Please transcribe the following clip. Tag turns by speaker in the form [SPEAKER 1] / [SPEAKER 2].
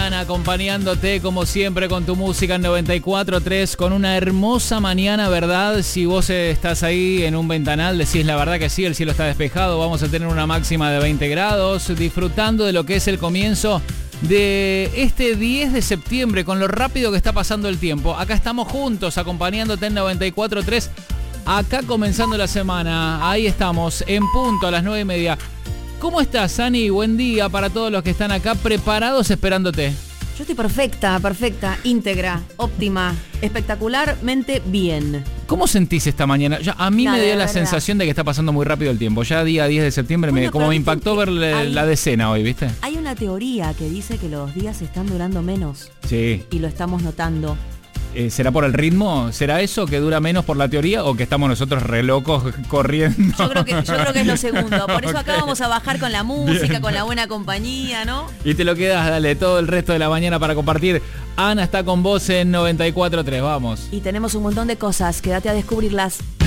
[SPEAKER 1] Acompañándote como siempre con tu música en 94.3 con una hermosa mañana, ¿verdad? Si vos estás ahí en un ventanal, decís la verdad que sí, el cielo está despejado, vamos a tener una máxima de 20 grados, disfrutando de lo que es el comienzo de este 10 de septiembre, con lo rápido que está pasando el tiempo. Acá estamos juntos acompañándote en 94.3, acá comenzando la semana, ahí estamos, en punto a las 9:30. ¿Cómo estás, Ani? Buen día para todos los que están acá preparados esperándote.
[SPEAKER 2] Yo estoy perfecta, íntegra, óptima, espectacularmente bien.
[SPEAKER 1] ¿Cómo sentís esta mañana? A mí me dio la
[SPEAKER 2] verdad.
[SPEAKER 1] sensación de que está pasando muy rápido el tiempo. Ya día 10 de septiembre como me impactó ver la decena hoy, ¿viste?
[SPEAKER 2] Hay una teoría que dice que los días están durando menos.
[SPEAKER 1] Sí.
[SPEAKER 2] Y lo estamos notando.
[SPEAKER 1] ¿Será por el ritmo? ¿Será eso que dura menos por la teoría o que estamos nosotros re locos corriendo?
[SPEAKER 2] Yo creo que es lo segundo. Por eso acá
[SPEAKER 1] Ok.
[SPEAKER 2] vamos a bajar con la música,
[SPEAKER 1] Bien.
[SPEAKER 2] con la buena compañía, ¿no?
[SPEAKER 1] Y te lo quedas, dale, todo el resto de la mañana para compartir. Ana está con vos en 94.3, vamos.
[SPEAKER 2] Y tenemos un montón de cosas, quédate a descubrirlas.